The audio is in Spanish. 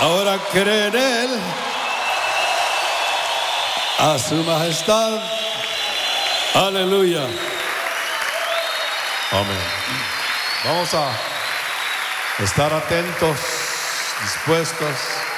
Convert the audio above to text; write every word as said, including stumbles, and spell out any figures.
Ahora cree en Él, a su majestad. Aleluya. Amén. Vamos a estar atentos, dispuestos